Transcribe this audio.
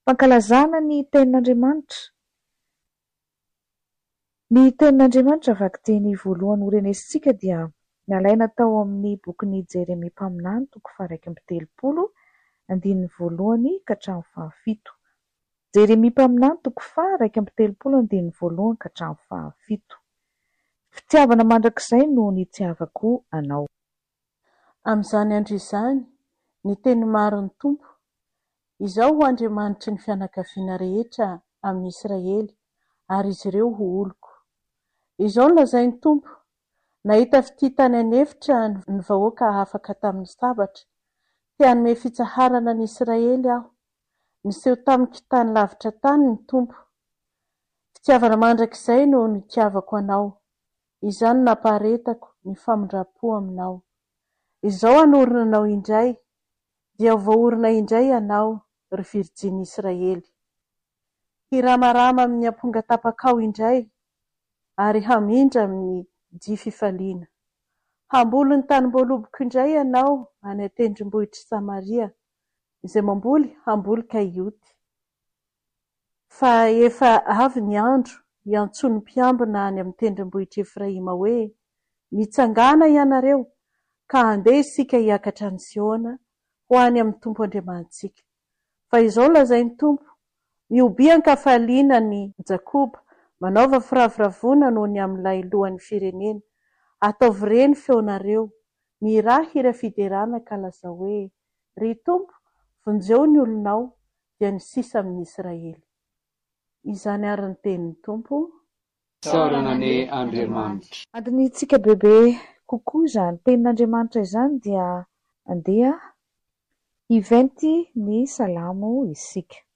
Fankalazana ny tenin'Andriamanitra. Ny tenin'Andriamanitra vaky teny voalohany horenesintsika dia nalaina tao amin'ny bokin'i Jeremia mpaminany 1:telopolo, andininy voalohany ka hatramin'ny fahafito. Jeremia mpaminany 1:telopolo, andininy voalohany ka hatramin'ny fahafito. Fitiavana mandrakizay no nitiavako anao. Amin'izany andro izany, ny teny marin'ny Tompo, izao ho Andriamanitry ny fianakaviana rehetra amin'ny Israely, ary izy ireo ho oloko. Izao no lazain'ny Tompo: nahita fititana anefitra ny vahoaka afaka tamin'ny sabatra, te hanome fitsaharana ny Israely aho, niseho tamin'ny kitany lavitra tany ny Tompo. Fitiavana mandrakizay no nitiavako anao, izany nampaharetako ny famindram-po aminao. Izao hanorina anao indray, dia voaorina indray ianao, ry Virjiny Israely. Hiramarama amin'ny amponga tapakao indray, ary hamindra amin'ny dia fifaliana. Hamboly ny tanim-boaloboka indray ianao any an-tendrombohitry Samaria, izay mamboly hamboly ka ioty. Fa efa avy ny andro hiantsony mpiambina any amin'ny tendrombohitra Efraima hoe: mitsangana ianareo, ka handeha isika hiakatra ny Ziona, ho any amin'ny Tompo Andriamantsika. Fa izao lazain'ny Tompo: miobian-kafaliana ny Jakoba, manaova firavoravoana noho ny amin'ilay lohan'ny firenena. Ataovy ireny feonareo, mirahy hira fiderana ka laza hoe: ry Tompo, vonjeo ny olonao, dia ny sisa amin'ny Israely. Izany ary ny tenin'ny Tompo. Sarana ny Andriamanitra. Andinitsika bebe kokoa izany tenin'Andriamanitra izany dia andeha hiventy ny salamo isika.